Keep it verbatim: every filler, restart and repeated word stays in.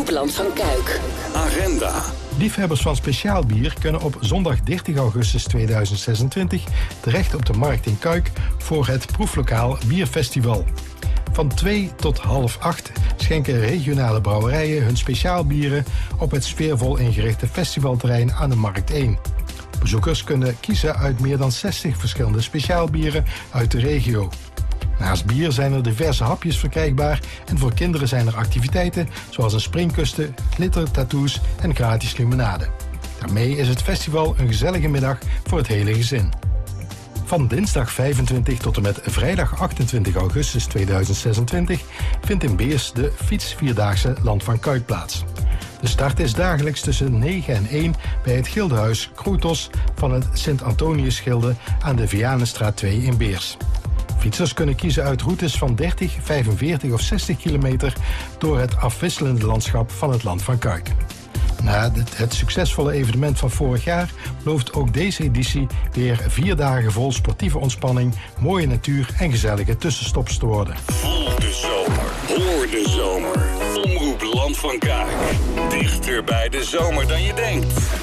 Omroep Land van Kuik. Agenda. Liefhebbers van speciaal bier kunnen op zondag dertig augustus tweeduizend zesentwintig terecht op de Markt in Kuik voor het Proeflokaal Bierfestival. Van twee tot half acht schenken regionale brouwerijen hun speciaalbieren op het sfeervol ingerichte festivalterrein aan de Markt één. Bezoekers kunnen kiezen uit meer dan zestig verschillende speciaalbieren uit de regio. Naast bier zijn er diverse hapjes verkrijgbaar en voor kinderen zijn er activiteiten zoals een springkusten, glittertattoos en gratis limonade. Daarmee is het festival een gezellige middag voor het hele gezin. Van dinsdag vijfentwintig tot en met vrijdag achtentwintig augustus tweeduizend zesentwintig vindt in Beers de fietsvierdaagse Land van Kuik plaats. De start is dagelijks tussen negen en één bij het gildehuis Kroetos van het Sint-Antonius-gilde aan de Vianenstraat twee in Beers. Fietsers kunnen kiezen uit routes van dertig, vijfenveertig of zestig kilometer door het afwisselende landschap van het Land van Kuik. Na het, het succesvolle evenement van vorig jaar belooft ook deze editie weer vier dagen vol sportieve ontspanning, mooie natuur en gezellige tussenstops te worden. Voel de zomer, hoor de zomer. Omroep Land van Kuik. Dichter bij de zomer dan je denkt.